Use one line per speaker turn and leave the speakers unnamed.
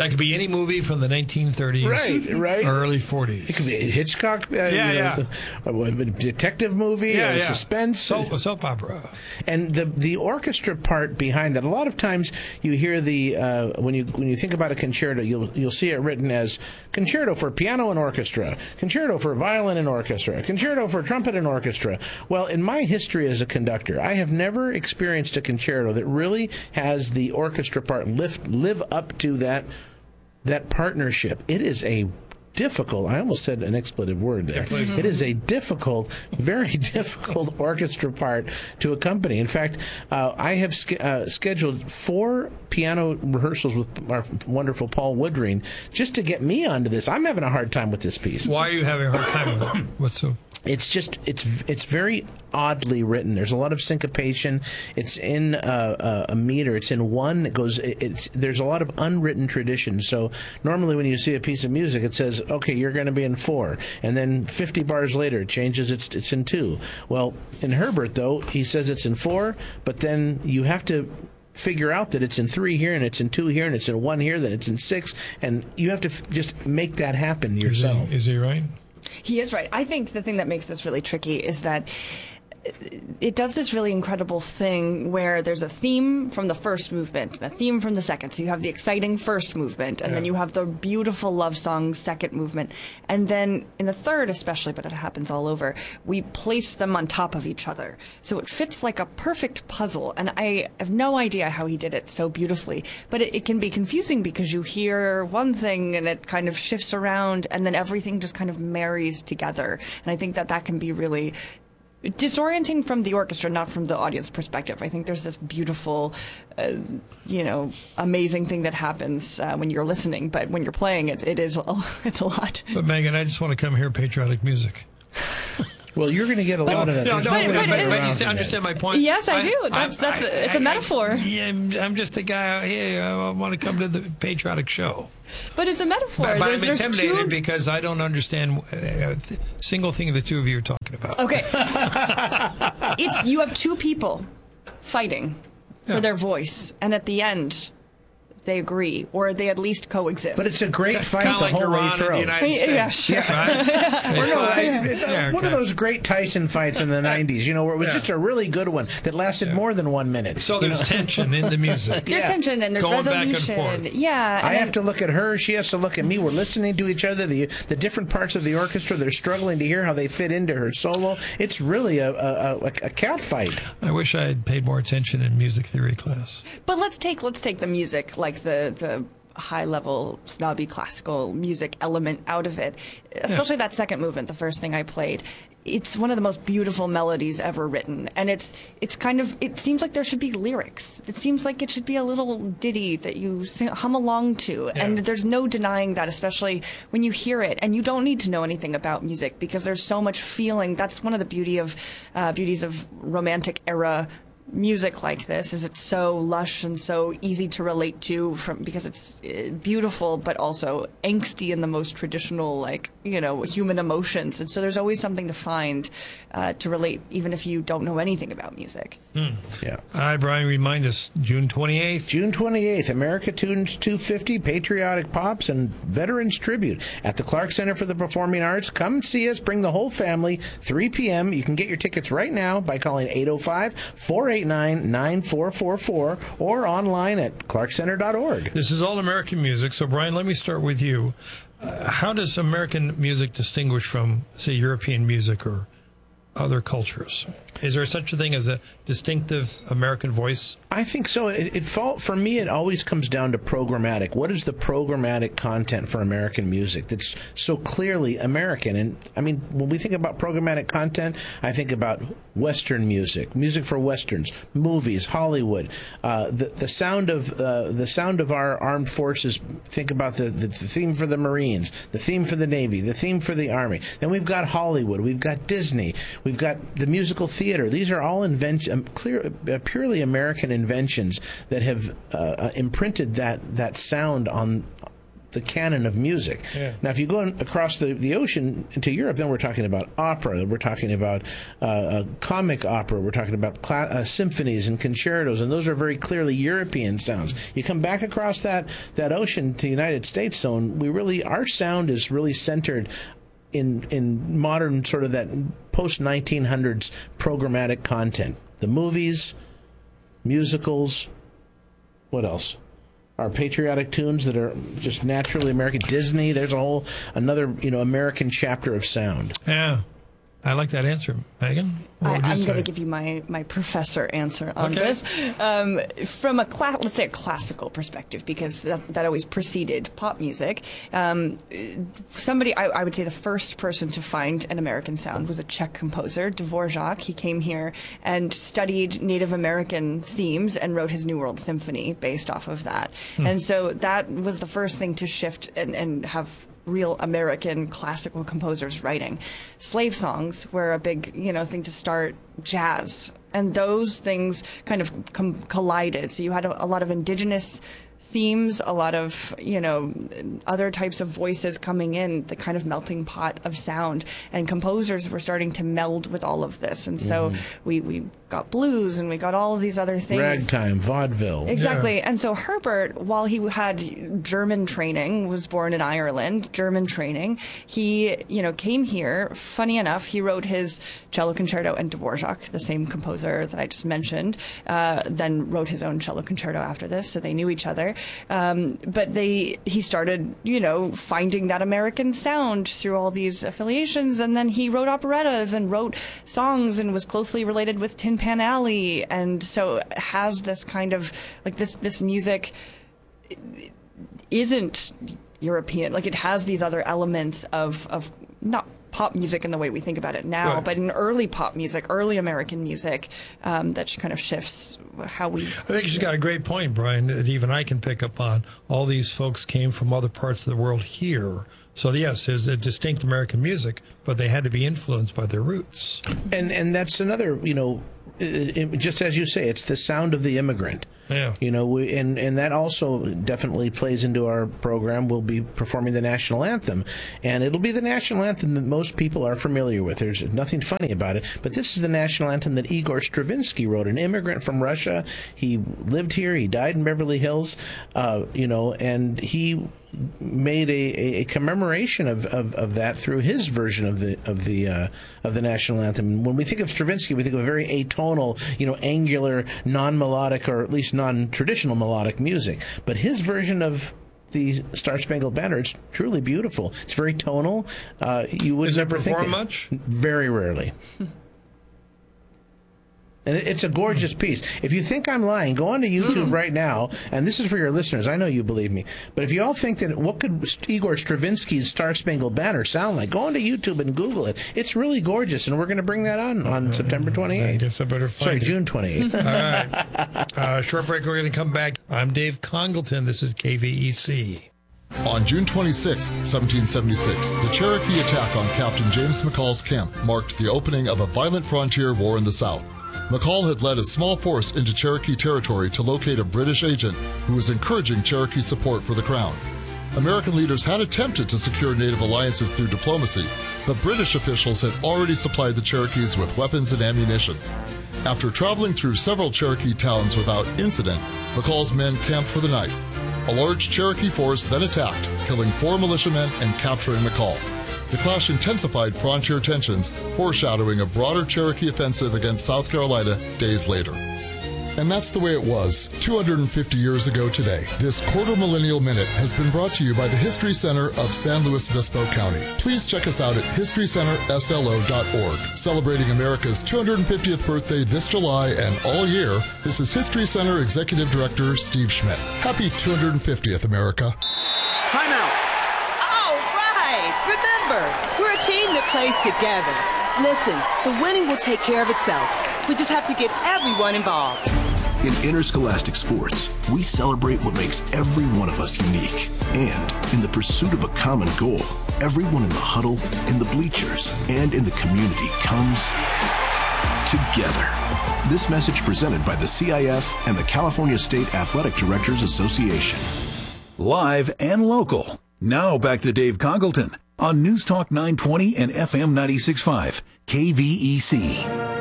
That could be any movie from the 1930s,
right,
or early 40s.
It could be a Hitchcock, a detective movie, suspense,
soap opera.
And the orchestra part behind that. A lot of times you hear when you think about a concerto, you'll see it written as concerto for piano and orchestra, concerto for violin and orchestra, concerto for trumpet and orchestra. Well, in my history as a conductor, I have never experienced a concerto that really has the orchestra part live up to that partnership. It is a difficult, I almost said an expletive word there. It is a difficult, very difficult orchestra part to accompany. In fact, I have scheduled 4 piano rehearsals with our wonderful Paul Woodring just to get me onto this. I'm having a hard time with this piece.
Why are you having a hard time with it? What's so?
It's very oddly written. There's a lot of syncopation. It's in a meter. It's in one. There's a lot of unwritten traditions. So normally when you see a piece of music, it says, okay, you're going to be in 4, and then 50 bars later it changes. It's in 2. Well, in Herbert though, he says it's in 4, but then you have to figure out that it's in 3 here, and it's in 2 here, and it's in 1 here, then it's in 6, and you have to just make that happen yourself.
Is he right?
He is right. I think the thing that makes this really tricky is that it does this really incredible thing where there's a theme from the first movement and a theme from the second. So you have the exciting first movement, and then you have the beautiful love song second movement. And then in the third especially, but it happens all over, we place them on top of each other. So it fits like a perfect puzzle. And I have no idea how he did it so beautifully. But it can be confusing because you hear one thing and it kind of shifts around, and then everything just kind of marries together. And I think that can be really disorienting from the orchestra, not from the audience perspective. I think there's this beautiful, amazing thing that happens when you're listening, but when you're playing, it's a lot.
But Megan, I just want to come hear patriotic music.
Well, you're going to get a lot of it.
No, but you understand my point?
Yes, I do. It's a metaphor.
I'm just a guy. Hey, I want to come to the patriotic show.
But it's a metaphor.
But I'm intimidated because I don't understand a single thing the two of you are talking about.
Okay. You have 2 people fighting for their voice, and at the end, they agree, or they at least coexist.
But it's a great fight the whole way through.
Yeah, sure.
Right? One of those great Tyson fights in the 90s, where it was just a really good one that lasted more than 1 minute.
So there's tension in the music.
There's tension and there's
going
resolution.
Back and forth.
Yeah.
I have to look at her. She has to look at me. We're listening to each other. The different parts of the orchestra, they're struggling to hear how they fit into her solo. It's really a cat fight.
I wish I had paid more attention in music theory class.
But let's take the music, like the high-level snobby classical music element out of it, especially that second movement, the first thing I played. It's one of the most beautiful melodies ever written, and it seems like there should be lyrics. It seems like it should be a little ditty that you hum along to, and there's no denying that, especially when you hear it. And you don't need to know anything about music because there's so much feeling. That's one of the beauties of Romantic era music like this, is it's so lush and so easy to relate to because it's beautiful but also angsty in the most traditional human emotions, and so there's always something to find to relate even if you don't know anything about music.
Yeah.
All right, Brian, remind us, June 28th.
June 28th, America Tunes 250, Patriotic Pops, and Veterans Tribute at the Clark Center for the Performing Arts. Come and see us. Bring the whole family. 3 p.m. You can get your tickets right now by calling 805-489-9444 or online at clarkcenter.org.
This is all American music. So, Brian, let me start with you. How does American music distinguish from, say, European music or other cultures? Is there such a thing as a distinctive American voice?
I think so. For me, it always comes down to programmatic. What is the programmatic content for American music that's so clearly American? And I mean, when we think about programmatic content, I think about Western music for Westerns, movies, Hollywood, the sound of our armed forces. Think about the theme for the Marines, the theme for the Navy, the theme for the Army. Then we've got Hollywood, we've got Disney, we've got the musical theater. These are all purely American inventions that have imprinted that sound on the canon of music.
Yeah.
Now, if you go across the ocean into Europe, then we're talking about opera. We're talking about comic opera. We're talking about symphonies and concertos, and those are very clearly European sounds. You come back across that ocean to the United States zone, our sound is really centered in modern sort of that post-1900s programmatic content. The movies, musicals, what else? Our patriotic tunes that are just naturally American. Disney, there's another American chapter of sound.
Yeah. I like that answer. Megan?
I'm going to give you my professor answer on this. From let's say a classical perspective, because that always preceded pop music. Somebody, I would say the first person to find an American sound was a Czech composer, Dvorak. He came here and studied Native American themes and wrote his New World Symphony based off of that. And so that was the first thing to shift and have real American classical composers writing. Slave songs were a big, thing to start jazz. And those things kind of collided. So you had a lot of indigenous themes, a lot of, other types of voices coming in, the kind of melting pot of sound. And composers were starting to meld with all of this. And so we got blues and we got all of these other things.
Ragtime, vaudeville.
Exactly.
Yeah.
And so Herbert, while he had German training, was born in Ireland, German training, he, came here. Funny enough, he wrote his cello concerto and Dvorak, the same composer that I just mentioned, then wrote his own cello concerto after this, so they knew each other. But he started, finding that American sound through all these affiliations, and then he wrote operettas and wrote songs and was closely related with Tin Pan Alley, and so has this kind of this music isn't European, it has these other elements of not pop music in the way we think about it now,
right,
but in early pop music, early American music, that kind of shifts how we...
I think she's got a great point, Brian, that even I can pick up on. All these folks came from other parts of the world here. So, yes, there's a distinct American music, but they had to be influenced by their roots.
And that's another, just as you say, it's the sound of the immigrant.
Yeah.
And that also definitely plays into our program. We'll be performing the national anthem, and it'll be the national anthem that most people are familiar with. There's nothing funny about it, but this is the national anthem that Igor Stravinsky wrote, an immigrant from Russia. He lived here. He died in Beverly Hills, and he made a commemoration of that through his version of the national anthem. When we think of Stravinsky, we think of a very atonal, angular, non-melodic, or at least non-traditional melodic music. But his version of the Star Spangled Banner, it's truly beautiful. It's very tonal. You would never think it.
Much?
Very rarely. And it's a gorgeous piece. If you think I'm lying, go onto YouTube right now, and this is for your listeners. I know you believe me. But if you all think that, what could Igor Stravinsky's Star Spangled Banner sound like? Go onto YouTube and Google it. It's really gorgeous, and we're going to bring that on September 28th.
I guess I better find it.
June 28th.
All right. Short break. We're going to come back. I'm Dave Congleton. This is KVEC.
On June 26, 1776, the Cherokee attack on Captain James McCall's camp marked the opening of a violent frontier war in the South. McCall had led a small force into Cherokee territory to locate a British agent who was encouraging Cherokee support for the Crown. American leaders had attempted to secure Native alliances through diplomacy, but British officials had already supplied the Cherokees with weapons and ammunition. After traveling through several Cherokee towns without incident, McCall's men camped for the night. A large Cherokee force then attacked, killing 4 militiamen and capturing McCall. The clash intensified frontier tensions, foreshadowing a broader Cherokee offensive against South Carolina days later. And that's the way it was 250 years ago today. This Quarter Millennial Minute has been brought to you by the History Center of San Luis Obispo County. Please check us out at historycenterslo.org. Celebrating America's 250th birthday this July and all year, this is History Center Executive Director Steve Schmidt. Happy 250th, America.
Time out. All right. Remember, we're a team that plays together. Listen, the winning will take care of itself. We just have to get everyone involved.
In interscholastic sports, we celebrate what makes every one of us unique. And in the pursuit of a common goal, everyone in the huddle, in the bleachers, and in the community comes together. This message presented by the CIF and the California State Athletic Directors Association.
Live and local. Now back to Dave Congleton on News Talk 920 and FM 96.5, KVEC.